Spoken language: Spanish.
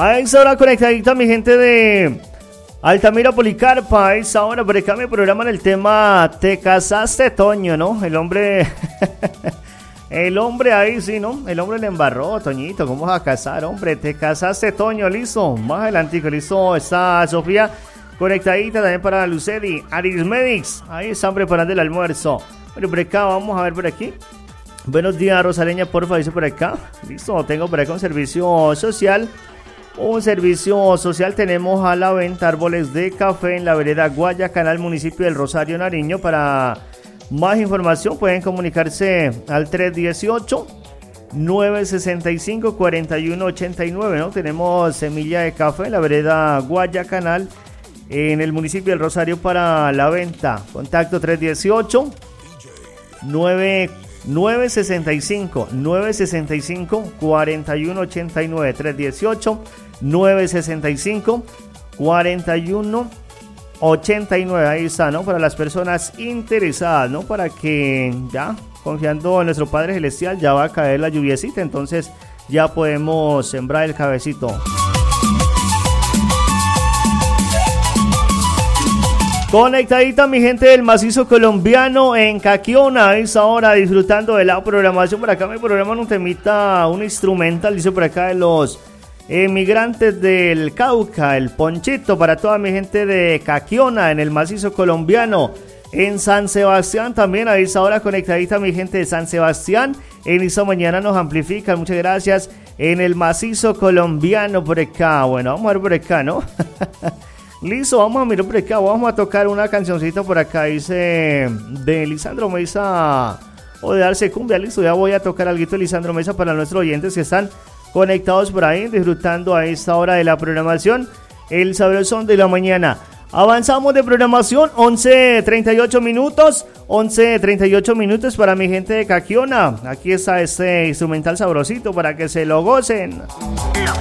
A esa hora conectadita mi gente de Altamira Policarpa. A esa hora por acá me programan el tema Te casaste, Toño, ¿no? El hombre... El hombre ahí sí, ¿no? El hombre le embarró, Toñito, ¿cómo vas a casar, hombre? Te casaste, Toño, listo. Más adelantico, listo. Está Sofía conectadita también para Lucedi. Arismedix, ahí están preparando el almuerzo. Bueno, por acá, vamos a ver por aquí. Buenos días, Rosaleña, porfa, dice por acá. Listo, tengo por acá un servicio social. Un servicio social, tenemos a la venta árboles de café en la vereda Guayacanal, municipio del Rosario, Nariño. Para más información pueden comunicarse al 318-965-4189, ¿no? Tenemos semilla de café en la vereda Guayacanal, en el municipio del Rosario para la venta. Contacto 318-965-4189, 318-965-4189, ahí está, ¿no? Para las personas interesadas, ¿no? Para que ya, confiando en nuestro Padre Celestial, ya va a caer la lluviecita, entonces ya podemos sembrar el cabecito. Conectadita mi gente del macizo colombiano en Caquiona, a esa hora disfrutando de la programación. Por acá me programan un temita, un instrumental, dice por acá, de los emigrantes del Cauca, el Ponchito, para toda mi gente de Caquiona en el macizo colombiano. En San Sebastián también, a esa hora conectadita mi gente de San Sebastián. En esta mañana nos amplifican, muchas gracias. En el macizo colombiano por acá, bueno, vamos a ver por acá, ¿no? Listo, vamos a mirar por acá, vamos a tocar una cancioncita por acá, dice de Lisandro Mesa, o de Darse Cumbia. Listo, ya voy a tocar algo de Lisandro Mesa para nuestros oyentes que están conectados por ahí, disfrutando a esta hora de la programación, el sabrosón de la mañana. Avanzamos de programación, 11:38 minutos, 11:38 minutos para mi gente de Caquiona. Aquí está este instrumental sabrosito para que se lo gocen. Los